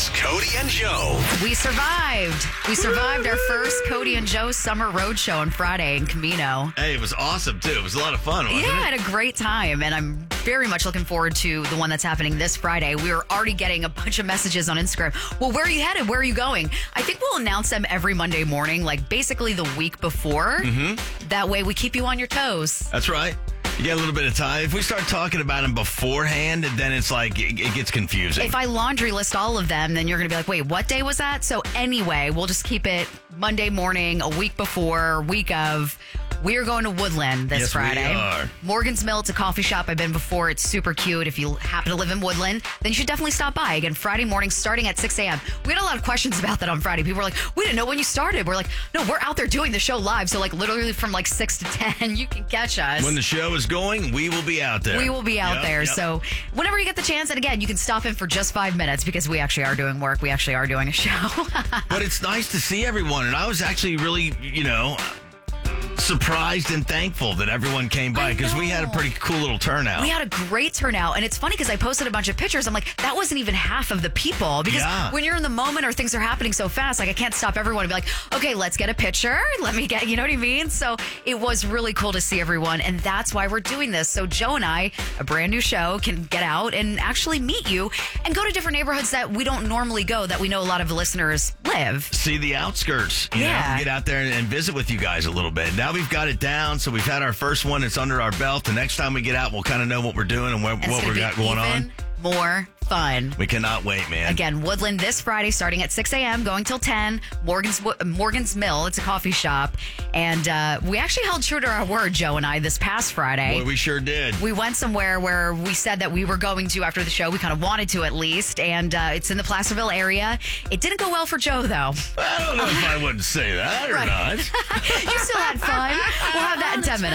It's Cody and Joe. We survived. We survived our first Cody and Joe Summer Road Show on Friday in Camino. Hey, it was awesome, too. It was a lot of fun, wasn't Yeah, it? I had a great time, and I'm very much looking forward to the one that's happening this Friday. We were already getting a bunch of messages on Instagram. Well, where are you headed? Where are you going? I think we'll announce them every Monday morning, like basically the week before. Mm-hmm. That way we keep you on your toes. That's right. You get a little bit of time. If we start talking about them beforehand, then it's like, it gets confusing. If I laundry list all of them, then you're going to be like, wait, what day was that? So anyway, we'll just keep it Monday morning, a week before, week of. We are going to Woodland this Friday. We are. Morgan's Mill, it's a coffee shop. I've been before. It's super cute. If you happen to live in Woodland, then you should definitely stop by. Again, Friday morning starting at 6 a.m. We had a lot of questions about that on Friday. People were like, we didn't know when you started. We're like, no, we're out there doing the show live. So like literally from like 6 to 10, you can catch us. When the show is going, we will be out there. We will be out there. Yep. So whenever you get the chance, and again, you can stop in for just 5 minutes because we actually are doing work. We actually are doing a show. But it's nice to see everyone. And I was actually really, surprised and thankful that everyone came by because we had a pretty cool little turnout. We had a great turnout, and it's funny because I posted a bunch of pictures. I'm like, that wasn't even half of the people because when you're in the moment or things are happening so fast, like I can't stop everyone and be like, okay, let's get a picture. Let me get, you know what I mean? So it was really cool to see everyone, and that's why we're doing this. So Joe and I, a brand new show, can get out and actually meet you and go to different neighborhoods that we don't normally go, that we know a lot of the listeners live. See the outskirts, you know, get out there and visit with you guys a little bit. Now we've got it down, so we've had our first one. It's under our belt. The next time we get out, we'll kind of know what we're doing and what we got going on. More fun. We cannot wait, man. Again, Woodland this Friday starting at 6 a.m., going till 10. Morgan's Mill. It's a coffee shop. And we actually held true to our word, Joe and I, this past Friday. Boy, we sure did. We went somewhere where we said that we were going to after the show. We kind of wanted to at least. And it's in the Placerville area. It didn't go well for Joe, though. I don't know if I wouldn't say that or not. You still had fun. We'll have that in 10 minutes.